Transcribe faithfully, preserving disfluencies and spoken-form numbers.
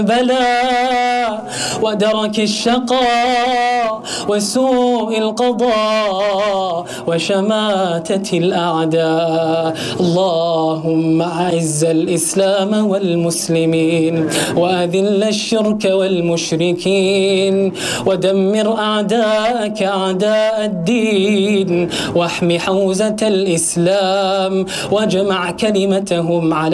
البلاء ودرك الشقاء وسوء القضاء وشماتة الأعداء. اللهم أعز الإسلام والمسلمين وأذل الشرك والمشركين ودمر أعداءك أعداء الدين واحم حوزة الإسلام واجمع كلمتهم على